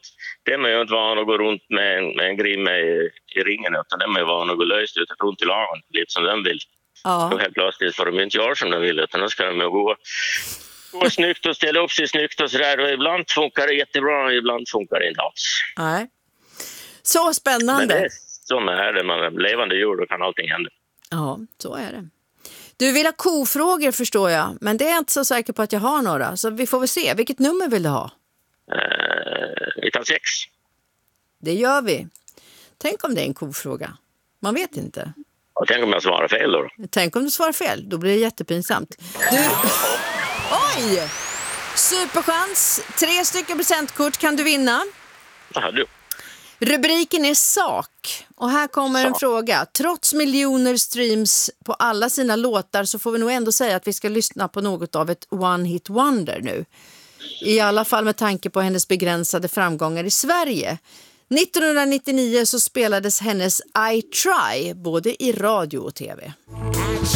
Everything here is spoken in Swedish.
det är man ju inte van att gå runt med en grim i ringen, utan det är man ju van att gå löst runt i lagen, lite som den vill. Ja. Och helt plötsligt får de inte göra som de vill, utan då ska de ju gå snyggt och ställa upp sig snyggt och sådär. Och ibland funkar det jättebra och ibland funkar det inte alls. Nej. Så spännande. Men det är som är det, man är levande djur, då kan allting hända. Ja, så är det. Du vill ha kofrågor förstår jag, men det är jag inte så säker på att jag har några. Så vi får väl se. Vilket nummer vill du ha? Vi tar 6. Det gör vi. Tänk om det är en kofråga. Man vet inte. Och tänk om jag svarar fel då? Tänk om du svarar fel. Då blir det jättepinsamt. Du... Oj! Superchans. 3 stycken presentkort kan du vinna. Jaha, du. Rubriken är sak. Och här kommer en fråga. Trots miljoner streams på alla sina låtar så får vi nog ändå säga att vi ska lyssna på något av ett one-hit wonder nu. I alla fall med tanke på hennes begränsade framgångar i Sverige. 1999 så spelades hennes I Try både i radio och tv.